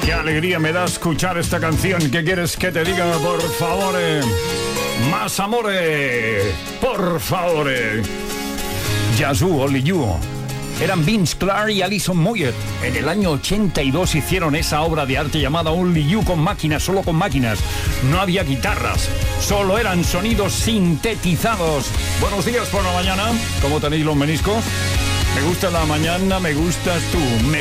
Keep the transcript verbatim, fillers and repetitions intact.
Qué alegría me da escuchar esta canción. ¿Qué quieres que te diga? Por favor, más amore, por favor. Yazoo, Only You. Eran Vince Clarke y Alison Moyet. En el año ochenta y dos hicieron esa obra de arte llamada Only You, con máquinas, solo con máquinas. No había guitarras, solo eran sonidos sintetizados. Buenos días por la mañana. ¿Cómo tenéis los meniscos? Me gusta la mañana, me gustas tú. Me